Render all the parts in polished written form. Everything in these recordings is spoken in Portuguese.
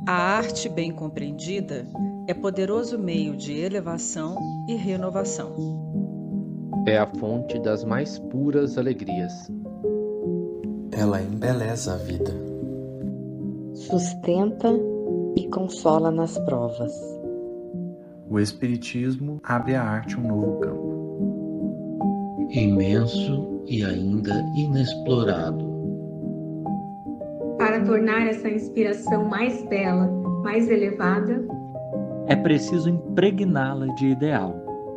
A arte bem compreendida é poderoso meio de elevação e renovação. É a fonte das mais puras alegrias. Ela embeleza a vida. Sustenta e consola nas provas. O Espiritismo abre à arte um novo campo. Imenso e ainda inexplorado. Para tornar essa inspiração mais bela, mais elevada, é preciso impregná-la de ideal.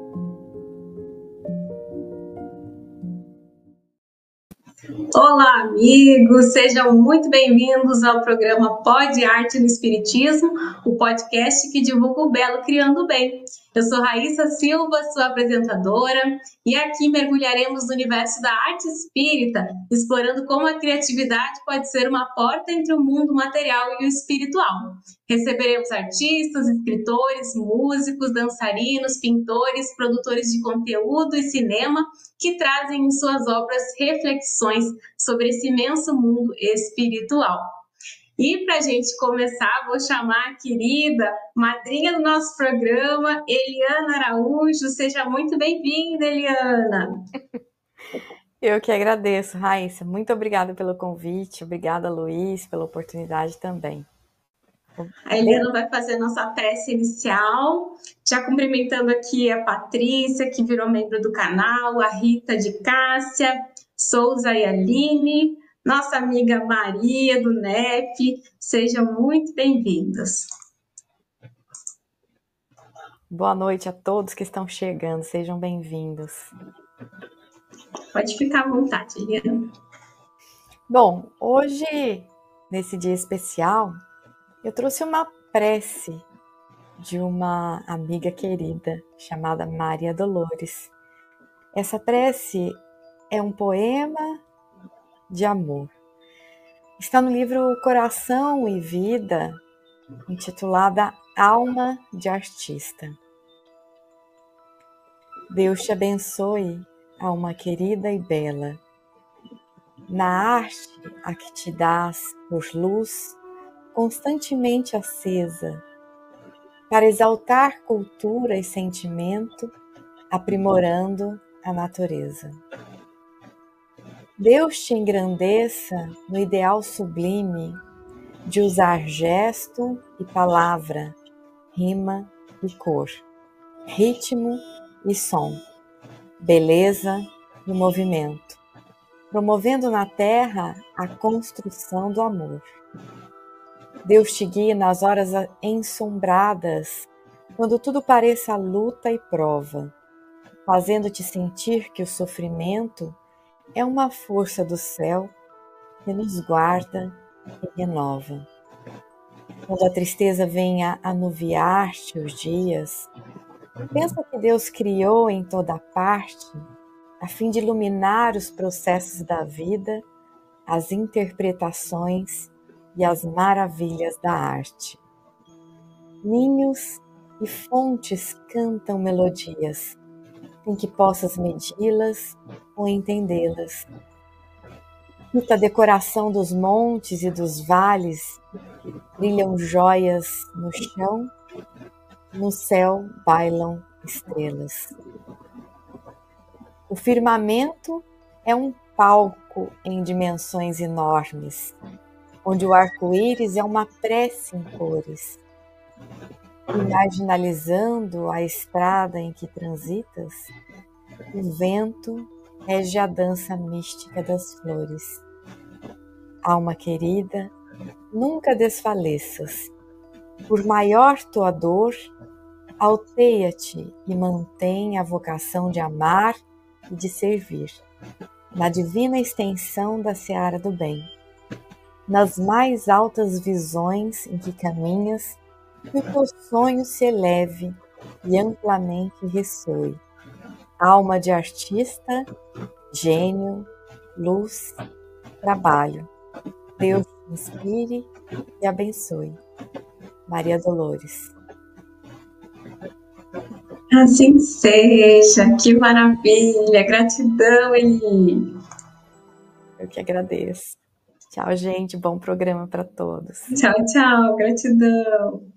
Olá, amigos! Sejam muito bem-vindos ao programa Pod Arte no Espiritismo, o podcast que divulga o belo criando o bem. Eu sou Raíssa Silva, sua apresentadora, e aqui mergulharemos no universo da arte espírita, explorando como a criatividade pode ser uma porta entre o mundo material e o espiritual. Receberemos artistas, escritores, músicos, dançarinos, pintores, produtores de conteúdo e cinema que trazem em suas obras reflexões sobre esse imenso mundo espiritual. E para a gente começar, vou chamar a querida madrinha do nosso programa, Eliana Araújo. Seja muito bem-vinda, Eliana. Eu que agradeço, Raíssa. Muito obrigada pelo convite. Obrigada, Luiz, pela oportunidade também. A Eliana vai fazer nossa prece inicial, já cumprimentando aqui a Patrícia, que virou membro do canal, a Rita de Cássia, Souza e Aline, nossa amiga Maria do NEP, sejam muito bem-vindas. Boa noite a todos que estão chegando, sejam bem-vindos. Pode ficar à vontade, Eliana. Bom, hoje, nesse dia especial, eu trouxe uma prece de uma amiga querida chamada Maria Dolores. Essa prece é um poema de amor. Está no livro Coração e Vida, intitulada Alma de Artista. Deus te abençoe, alma querida e bela. Na arte a que te dás por luz, constantemente acesa, para exaltar cultura e sentimento, aprimorando a natureza. Deus te engrandeça no ideal sublime de usar gesto e palavra, rima e cor, ritmo e som, beleza e movimento, promovendo na terra a construção do amor. Deus te guie nas horas ensombradas, quando tudo pareça luta e prova, fazendo-te sentir que o sofrimento é uma força do céu que nos guarda e renova. Quando a tristeza venha anuviar-te os dias, pensa que Deus criou em toda parte, a fim de iluminar os processos da vida, as interpretações e as maravilhas da arte. Ninhos e fontes cantam melodias, em que possas medi-las ou entendê-las. Muita decoração dos montes e dos vales, brilham joias no chão, no céu bailam estrelas. O firmamento é um palco em dimensões enormes, onde o arco-íris é uma prece em cores. E marginalizando a estrada em que transitas, o vento rege a dança mística das flores. Alma querida, nunca desfaleças. Por maior tua dor, alteia-te e mantém a vocação de amar e de servir, na divina extensão da seara do bem. Nas mais altas visões em que caminhas, que o teu sonho se eleve e amplamente ressoe. Alma de artista, gênio, luz, trabalho. Deus te inspire e abençoe. Maria Dolores. Assim seja, que maravilha, gratidão, Eli. Eu que agradeço. Tchau, gente. Bom programa para todos. Tchau, tchau. Gratidão.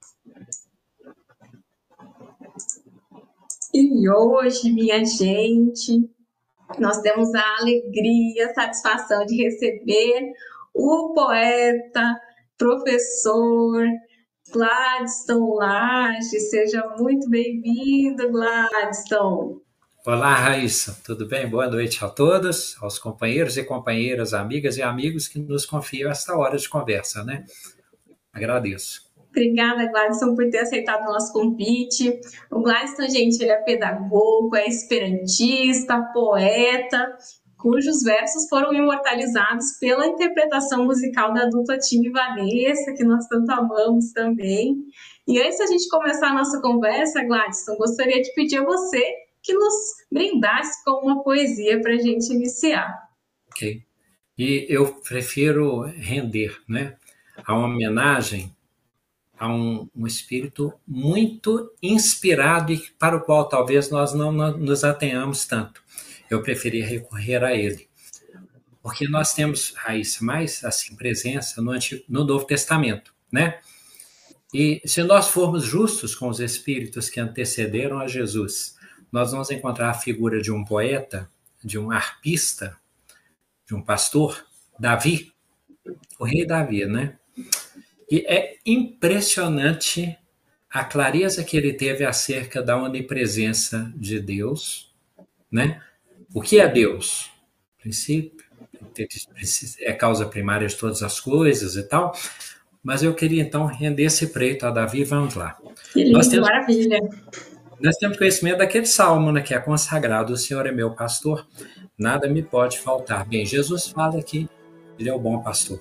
E hoje, minha gente, nós temos a alegria, a satisfação de receber o poeta, professor Gladstone Lage. Seja muito bem-vindo, Gladstone. Olá, Raíssa, tudo bem? Boa noite a todos, aos companheiros e companheiras, amigas e amigos que nos confiam esta hora de conversa, né? Agradeço. Obrigada, Gladstone, por ter aceitado o nosso convite. O Gladstone, gente, ele é pedagogo, é esperantista, poeta, cujos versos foram imortalizados pela interpretação musical da dupla Tim e Vanessa, que nós tanto amamos também. E antes da gente começar a nossa conversa, Gladstone, gostaria de pedir a você que nos brindasse com uma poesia para a gente iniciar. Ok. E eu prefiro render, né, a homenagem a um espírito muito inspirado e para o qual talvez nós não nos atenhamos tanto. Eu preferi recorrer a ele. Porque nós temos, Raíssa, mais assim, presença no Novo Testamento, né? E se nós formos justos com os espíritos que antecederam a Jesus, nós vamos encontrar a figura de um poeta, de um arpista, de um pastor, Davi, o rei Davi, né? E é impressionante a clareza que ele teve acerca da onipresença de Deus, né? O que é Deus? Princípio, é causa primária de todas as coisas e tal. Mas eu queria então render esse preito a Davi. Vamos lá. Que lindo, maravilha. Nós temos conhecimento daquele salmo, né, que é consagrado: o Senhor é meu pastor, nada me pode faltar. Bem, Jesus fala que ele é o bom pastor.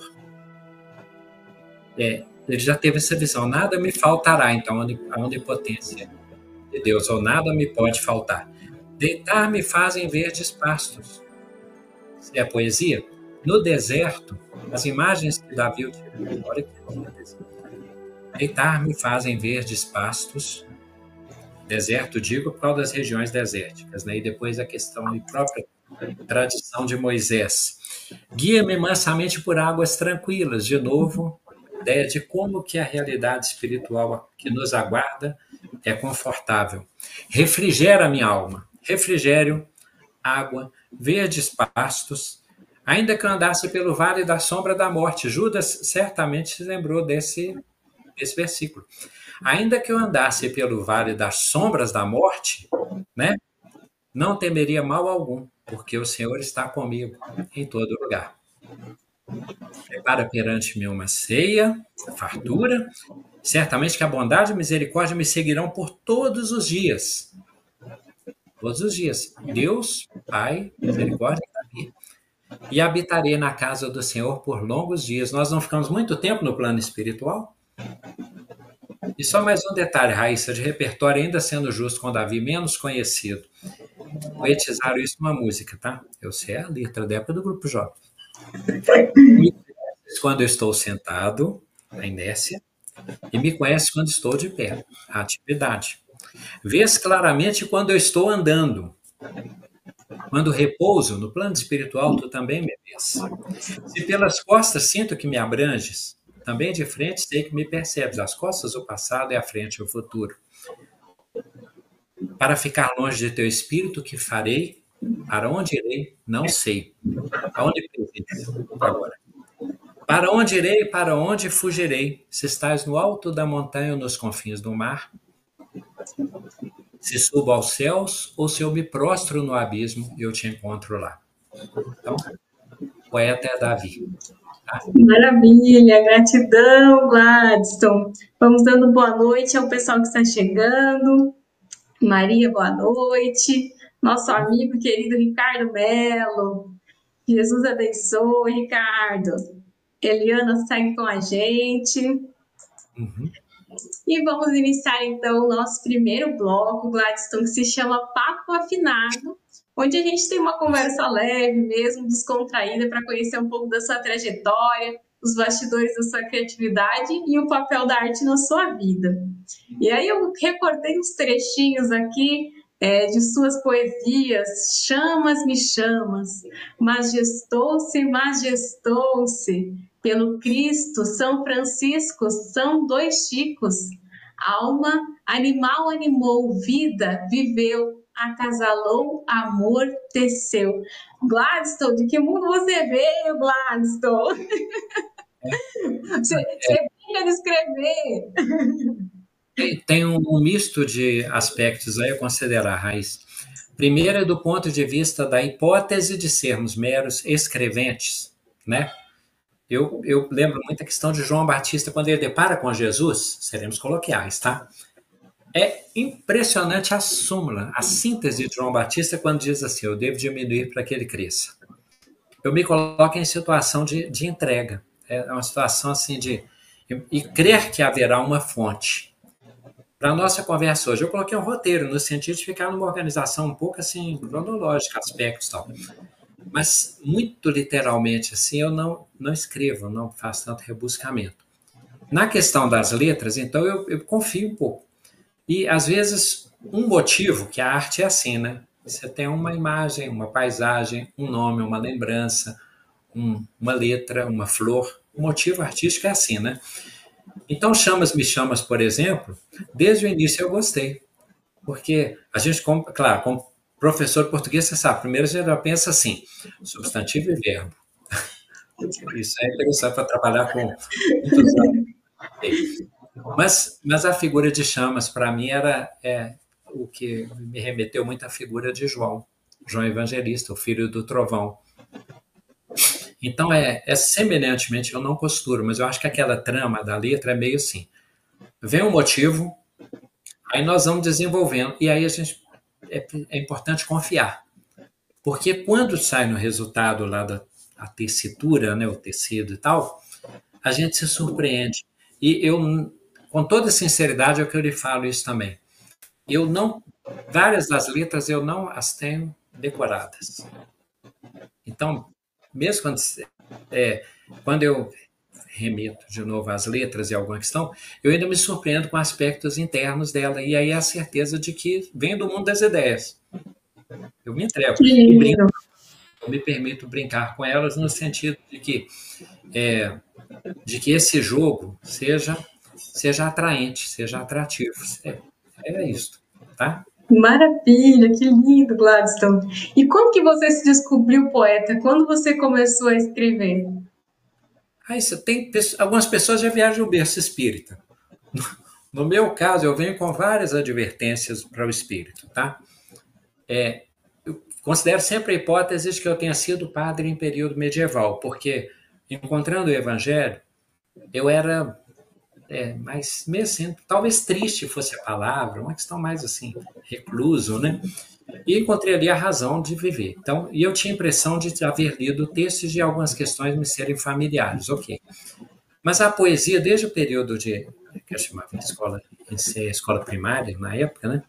Ele já teve essa visão, nada me faltará, então a onipotência de Deus, ou nada me pode faltar. Deitar-me fazem verdes pastos. Se é poesia, no deserto, as imagens que Davi utiliza, olha que lindo. Deitar-me fazem verdes pastos. Deserto, digo, por causa das regiões desérticas, né? E depois a questão da própria tradição de Moisés. Guia-me mansamente por águas tranquilas. De novo, ideia de como que a realidade espiritual que nos aguarda é confortável. Refrigera a minha alma. Refrigério, água, verdes pastos. Ainda que eu andasse pelo vale da sombra da morte. Judas certamente se lembrou desse versículo. Ainda que eu andasse pelo vale das sombras da morte, né, não temeria mal algum, porque o Senhor está comigo em todo lugar. Prepara perante mim uma ceia, fartura. Certamente que a bondade e a misericórdia me seguirão por todos os dias. Todos os dias. Deus, Pai, misericórdia e e habitarei na casa do Senhor por longos dias. Nós não ficamos muito tempo no plano espiritual? E só mais um detalhe, Raíssa, de repertório, ainda sendo justo com Davi, menos conhecido. Poetizaram isso numa música, tá? Eu sei a letra da época do Grupo Jovem. Me conheces quando eu estou sentado, a inércia, e me conheces quando estou de pé, a atividade. Vês claramente quando eu estou andando. Quando repouso no plano espiritual, tu também me vês. Se pelas costas sinto que me abranges, também de frente sei que me percebes. As costas o passado e a frente o futuro. Para ficar longe de teu espírito, que farei? Para onde irei? Não sei. Aonde presença? Agora. Para onde irei? Para onde fugirei? Se estás no alto da montanha ou nos confins do mar? Se subo aos céus ou se eu me prostro no abismo, eu te encontro lá. Então, o poeta é Davi. Tá? Maravilha, gratidão, Gladstone. Vamos dando boa noite ao pessoal que está chegando. Maria, boa noite. Nosso amigo querido Ricardo Melo. Jesus abençoe, Ricardo. Eliana segue com a gente. Uhum. E vamos iniciar então o nosso primeiro bloco, Gladstone, que se chama Papo Afinado, onde a gente tem uma conversa leve mesmo, descontraída, para conhecer um pouco da sua trajetória, os bastidores da sua criatividade e o papel da arte na sua vida. E aí eu recortei uns trechinhos aqui de suas poesias, chamas me chamas, majestou-se, majestou-se, pelo Cristo, São Francisco, são dois Chicos, alma, animal animou, vida, viveu, acasalou, amor, teceu. Gladstone, de que mundo você veio, Gladstone? Você brinca de escrever. Tem um misto de aspectos aí a considerar, Raiz. Primeiro é do ponto de vista da hipótese de sermos meros escreventes, né? Eu lembro muito a questão de João Batista, quando ele depara com Jesus, seremos coloquiais, tá? É impressionante a súmula, a síntese de João Batista, quando diz assim, eu devo diminuir para que ele cresça. Eu me coloco em situação de entrega. É uma situação assim e crer que haverá uma fonte. Para a nossa conversa hoje, eu coloquei um roteiro, no sentido de ficar numa organização um pouco assim, cronológica, aspectos e tal. Mas, muito literalmente, assim, eu não escrevo, não faço tanto rebuscamento. Na questão das letras, então, eu confio um pouco. E, às vezes, um motivo, que a arte é assim, né? Você tem uma imagem, uma paisagem, um nome, uma lembrança, uma letra, uma flor. O motivo artístico é assim, né? Então, Chamas Me Chamas, por exemplo, desde o início eu gostei. Porque a gente, claro, como professor de português, você sabe, primeiro a gente já pensa assim, substantivo e verbo. Isso é interessante para trabalhar com muitos anos. Mas a figura de Chamas, para mim, era o que me remeteu muito à figura de João Evangelista, o filho do trovão. Então, semelhantemente, eu não costuro, mas eu acho que aquela trama da letra é meio assim. Vem um motivo, aí nós vamos desenvolvendo, e aí é importante confiar. Porque quando sai no resultado lá da tessitura, né, o tecido e tal, a gente se surpreende. E eu, com toda sinceridade, é o que eu lhe falo isso também. Várias das letras eu não as tenho decoradas. Então, mesmo quando eu remeto de novo às letras e alguma questão, eu ainda me surpreendo com aspectos internos dela, e aí a certeza de que vem do mundo das ideias. Eu me entrego e brinco, eu me permito brincar com elas no sentido de que esse jogo seja atraente, seja atrativo. É isso, tá? Maravilha, que lindo, Gladstone. E como que você se descobriu poeta? Quando você começou a escrever? Algumas pessoas já viajam o berço espírita. No meu caso, eu venho com várias advertências para o espírito, tá? Eu considero sempre a hipótese de que eu tenha sido padre em período medieval, porque, encontrando o Evangelho, eu era mais meio assim, talvez triste fosse a palavra, uma questão mais assim, recluso, né? E encontrei ali a razão de viver. Então, e eu tinha a impressão de haver lido textos de algumas questões me serem familiares, ok. Mas a poesia, desde o período que eu chamava de escola primária, na época, né?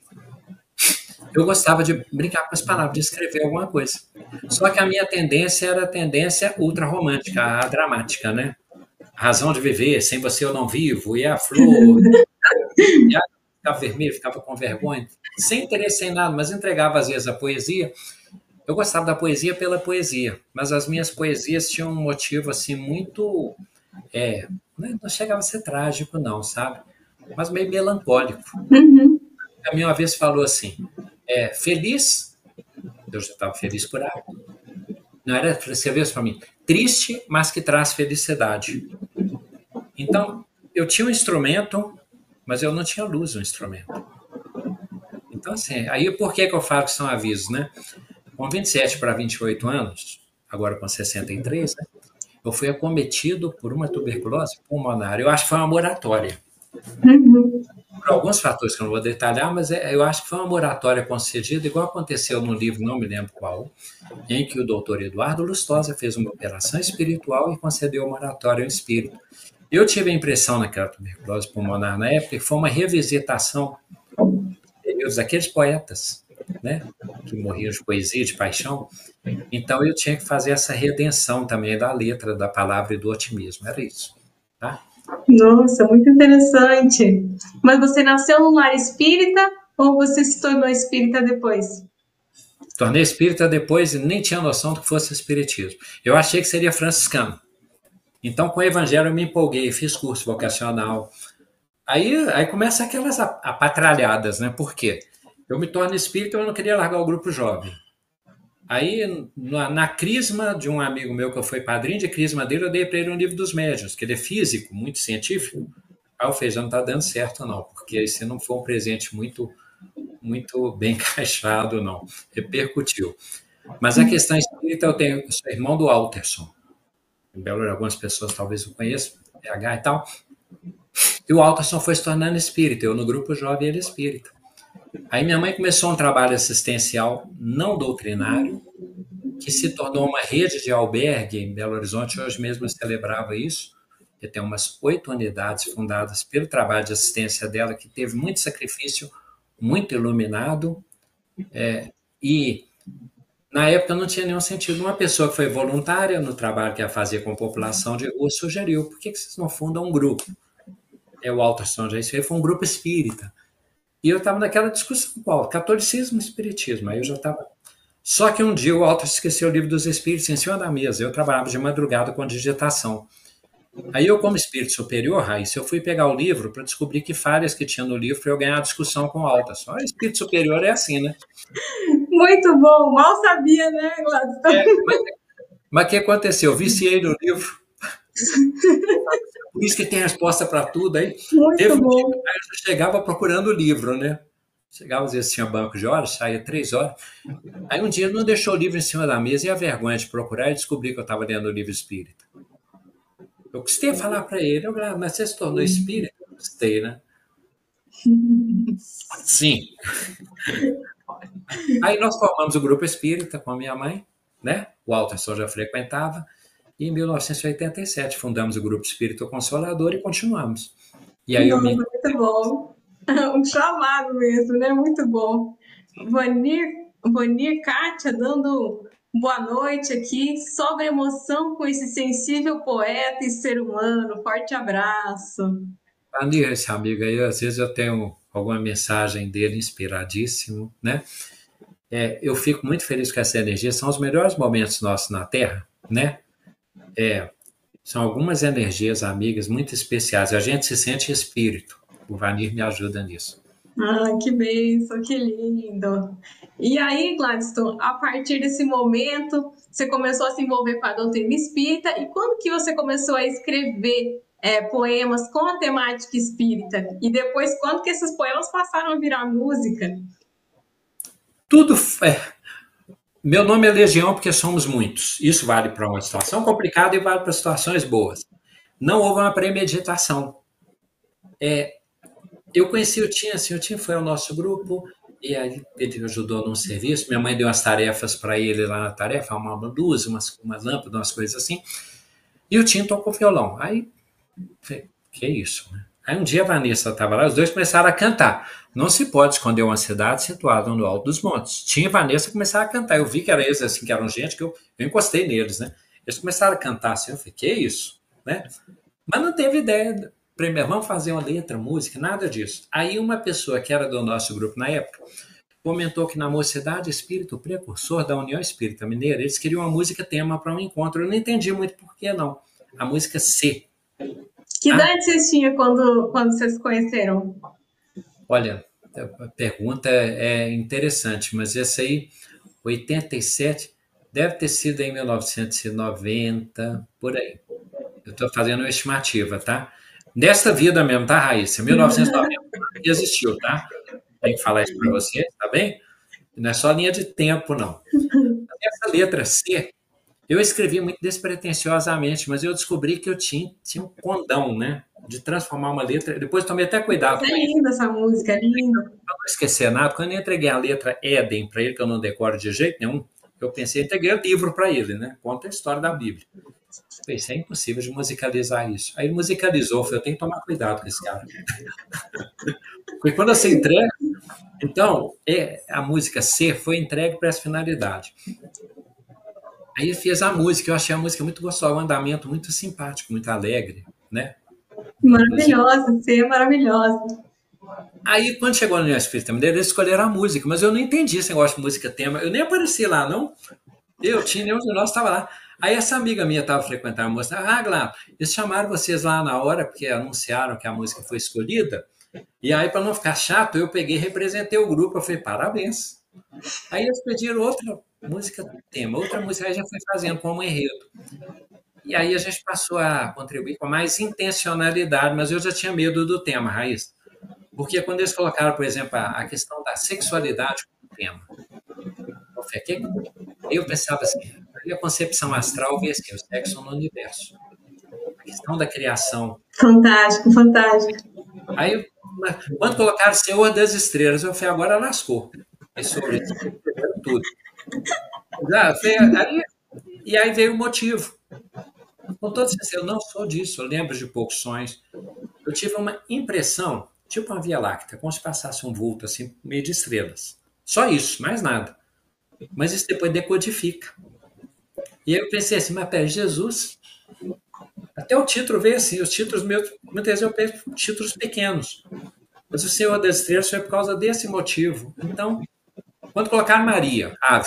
Eu gostava de brincar com as palavras, de escrever alguma coisa. Só que a minha tendência era a tendência ultra-romântica, a dramática, né? Razão de viver, sem você eu não vivo, e a flor, e ficava vermelho, ficava com vergonha, sem interesse, sem nada, mas entregava às vezes a poesia. Eu gostava da poesia pela poesia, mas as minhas poesias tinham um motivo assim muito, não chegava a ser trágico não, sabe? Mas meio melancólico. Uhum. A minha uma vez falou assim, feliz, eu já estava feliz por aí, não era, você viu isso para mim, triste, mas que traz felicidade. Então, eu tinha um instrumento, mas eu não tinha luz no instrumento. Então, assim, aí por que eu falo que são avisos, né? Com 27 para 28 anos, agora com 63, né? Eu fui acometido por uma tuberculose pulmonar. Eu acho que foi uma moratória. Uhum. Por alguns fatores que eu não vou detalhar, mas eu acho que foi uma moratória concedida, igual aconteceu no livro, não me lembro qual, em que o doutor Eduardo Lustosa fez uma operação espiritual e concedeu moratória ao espírito. Eu tive a impressão naquela tuberculose pulmonar na época que foi uma revisitação daqueles poetas, né, que morriam de poesia, de paixão. Então eu tinha que fazer essa redenção também da letra, da palavra e do otimismo. Era isso, tá? Nossa, muito interessante. Mas você nasceu num lar espírita Ou você se tornou espírita depois? Tornei espírita depois e nem tinha noção do que fosse espiritismo. Eu achei que seria franciscano. Então, com o evangelho eu me empolguei, fiz curso vocacional. Aí começa aquelas apatralhadas, né? Por quê? Eu me torno espírita, eu não queria largar o grupo jovem. Aí, na crisma de um amigo meu, que eu fui padrinho de crisma dele, eu dei para ele um livro dos médiuns, que ele é físico, muito científico. Aí eu falei, já não está dando certo não, porque esse não foi um presente muito bem encaixado, não. Repercutiu. Mas a questão espírita, eu sou irmão do Alterson. Em Belo Horizonte, algumas pessoas talvez o conheçam, PH e tal. E o Alterson foi se tornando espírita. Eu, no grupo jovem, ele espírita. Aí minha mãe começou um trabalho assistencial não doutrinário, que se tornou uma rede de albergue em Belo Horizonte. Hoje mesmo eu celebrava isso, que tem umas 8 unidades fundadas pelo trabalho de assistência dela, que teve muito sacrifício, muito iluminado, e na época não tinha nenhum sentido. Uma pessoa que foi voluntária no trabalho que ia fazer com a população de rua sugeriu, por que vocês não fundam um grupo? O Alterson já foi um grupo espírita. E eu estava naquela discussão qual? Catolicismo e espiritismo. Aí eu já estava... Só que um dia o Alterson esqueceu o livro dos espíritos em cima da mesa. Eu trabalhava de madrugada com digitação. Aí eu, como espírito superior, Raíssa, eu fui pegar o livro para descobrir que falhas que tinha no livro para eu ganhar a discussão com o Alterson. O espírito superior é assim, né? Muito bom, mal sabia, né, Gladstone? Mas o que aconteceu? Eu viciei no livro. Por isso que tem resposta para tudo. Aí muito bom. Aí eu chegava procurando o livro, né? Chegava, às vezes tinha banco de horas, saía 3 horas. Aí um dia não deixou o livro em cima da mesa e a vergonha de procurar e descobri que eu estava lendo o livro espírita. Eu custei falar para ele, mas você se tornou espírita? Eu custei, né? Sim. Aí nós formamos o grupo espírita com a minha mãe, né? O Alterson já frequentava. E em 1987 fundamos o Grupo Espírito Consolador e continuamos. E aí muito bom. Um chamado mesmo, né? Muito bom. Vanir Kátia dando boa noite aqui. Sobra emoção com esse sensível poeta e ser humano. Forte abraço. Vanir, esse amigo aí, às vezes eu tenho alguma mensagem dele inspiradíssimo, né? Eu fico muito feliz com essa energia. São os melhores momentos nossos na Terra, né? São algumas energias amigas muito especiais. A gente se sente espírito. O Vanir me ajuda nisso. Que bênção, que lindo. E aí, Gladstone, a partir desse momento, você começou a se envolver com a doutrina espírita. E quando que você começou a escrever poemas com a temática espírita? E depois, quando que esses poemas passaram a virar música? Tudo... Meu nome é Legião porque somos muitos. Isso vale para uma situação complicada e vale para situações boas. Não houve uma premeditação. Eu conheci o Tim foi ao nosso grupo, e aí ele ajudou num serviço. Minha mãe deu umas tarefas para ele lá na tarefa, uma luz, umas lâmpadas, umas coisas assim. E o Tim tocou violão. Aí, que isso, né? Aí um dia a Vanessa estava lá, os dois começaram a cantar. Não se pode esconder uma cidade situada no alto dos montes. Tim e Vanessa começaram a cantar. Eu vi que era eles, assim, que eram gente que eu encostei neles, né? Eles começaram a cantar assim, eu falei, que isso? Né? Mas não teve ideia. Primeiro, vamos fazer uma letra, música, nada disso. Aí uma pessoa que era do nosso grupo na época comentou que na Mocidade Espírita, o precursor da União Espírita Mineira, eles queriam uma música tema para um encontro. Eu não entendi muito por que não. A música C. Que idade vocês tinham quando vocês se conheceram? Olha, a pergunta é interessante, mas essa aí, 87, deve ter sido em 1990, por aí. Eu estou fazendo uma estimativa, tá? Nesta vida mesmo, tá, Raíssa? 1990 existiu, tá? Tem que falar isso para você, tá bem? Não é só linha de tempo, não. Essa letra C, eu escrevi muito despretensiosamente, mas eu descobri que eu tinha um condão, né? De transformar uma letra. Depois tomei até cuidado. É linda essa música, é linda. Para não esquecer nada, quando eu entreguei a letra Éden para ele, que eu não decoro de jeito nenhum, eu pensei em entreguei o livro para ele, né? Conta a história da Bíblia. Pensei, é impossível de musicalizar isso. Aí ele musicalizou, eu falei, eu tenho que tomar cuidado com esse cara. Porque quando você entrega... Então, a música C foi entregue para essa finalidade. Aí ele fez a música, eu achei a música muito gostosa, um andamento muito simpático, muito alegre, né? Maravilhosa, C é maravilhosa. Aí, quando chegou na União Espírita Mineira, eles escolheram a música, mas eu não entendi esse negócio de música tema. Eu nem apareci lá, não. Nenhum de nós estava lá. Aí essa amiga minha estava frequentando a música. Glá, eles chamaram vocês lá na hora, porque anunciaram que a música foi escolhida. E aí, para não ficar chato, eu peguei e representei o grupo. Eu falei, parabéns. Aí eles pediram outra música tema, outra música, aí a gente foi fazendo como enredo. E aí a gente passou a contribuir com mais intencionalidade, mas eu já tinha medo do tema, Raíssa. Porque quando eles colocaram, por exemplo, a questão da sexualidade como tema, eu pensava assim, a concepção astral vê assim, o sexo no universo. A questão da criação. Fantástico, fantástico. Aí, quando colocaram Senhor das Estrelas, eu falei, agora lascou. É sobre isso, tudo. E aí veio o motivo. Com todo sincero, eu não sou disso, eu lembro de poucos sonhos. Eu tive uma impressão, tipo uma Via Láctea, como se passasse um vulto assim, meio de estrelas. Só isso, mais nada. Mas isso depois decodifica. E aí eu pensei assim, mas pera, Jesus... Até o título veio assim, os títulos meus, muitas vezes eu penso títulos pequenos. Mas o Senhor das Estrelas foi por causa desse motivo. Então, quando colocaram Maria, ave,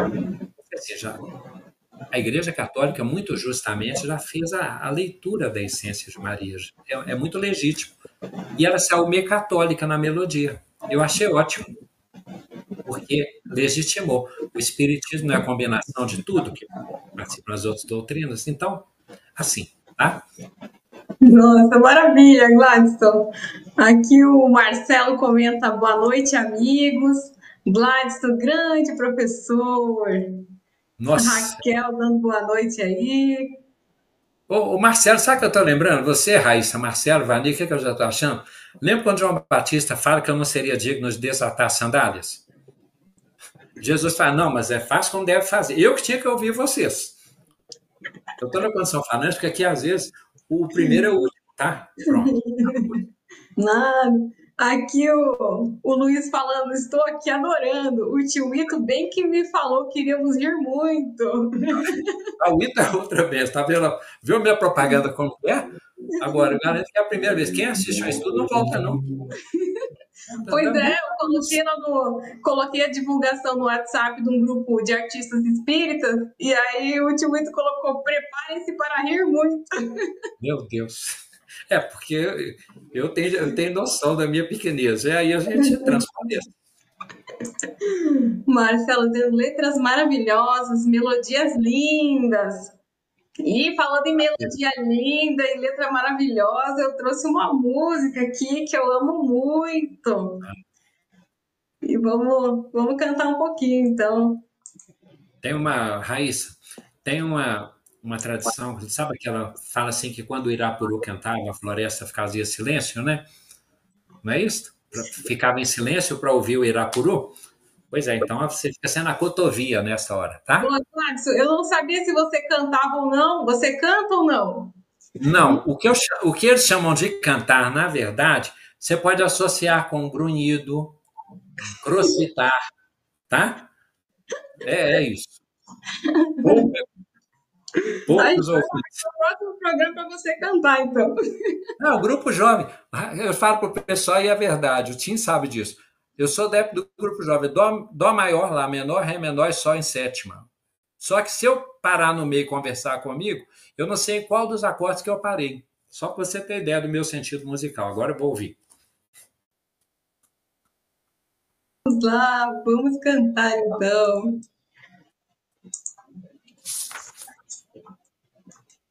a Igreja Católica, muito justamente, já fez a leitura da essência de Maria. É muito legítimo. E ela saiu meio católica na melodia. Eu achei ótimo, porque legitimou. O Espiritismo é a combinação de tudo que participa nas outras doutrinas. Então, assim, tá? Nossa, maravilha, Gladstone. Aqui o Marcelo comenta, boa noite, amigos. Gladstone, grande professor. Nossa. Raquel dando boa noite aí. O Marcelo, sabe o que eu estou lembrando? Você, Raíssa, Marcelo, Vani, o que eu já estou achando? Lembra quando João Batista fala que eu não seria digno de desatar sandálias? Jesus fala, não, mas é fácil como deve fazer. Eu que tinha que ouvir vocês. Eu estou na condição falante, porque aqui, às vezes, o primeiro é o último, tá? Pronto. Nada. Aqui o Luiz falando, estou aqui adorando. O tio Ito bem que me falou que iríamos rir muito. O Ito é outra vez, tá vendo? Viu minha propaganda como é? Agora, eu garanto que é a primeira vez. Quem assiste ao estudo não volta, não. Pois é, eu coloquei a divulgação no WhatsApp de um grupo de artistas espíritas, e aí o tio Ito colocou, preparem-se para rir muito. Meu Deus. É, porque eu tenho noção da minha pequenez. E aí a gente transparece. Marcelo dando letras maravilhosas, melodias lindas. E falando em melodia linda e letra maravilhosa, eu trouxe uma música aqui que eu amo muito. E vamos cantar um pouquinho, então. Tem uma, Raíssa, tem uma tradição, sabe que ela fala assim que quando o Irapuru cantava, a floresta fazia silêncio, né? Não é isso? Ficava em silêncio para ouvir o Irapuru? Pois é, então você fica sendo a cotovia nessa hora, tá? Ô, Gladson, eu não sabia se você cantava ou não. Você canta ou não? Não, o que eles chamam de cantar, na verdade, você pode associar com grunhido, crocitar, tá? É isso. Poucos ouvintes. O próximo programa para você cantar, então. Não, o grupo jovem. Eu falo para o pessoal e é verdade, o Tim sabe disso. Eu sou adepto do grupo jovem. Dó maior lá, menor, ré menor e sol em sétima. Só que se eu parar no meio e conversar comigo, eu não sei qual dos acordes que eu parei. Só para você ter ideia do meu sentido musical. Agora eu vou ouvir. Vamos lá, vamos cantar então.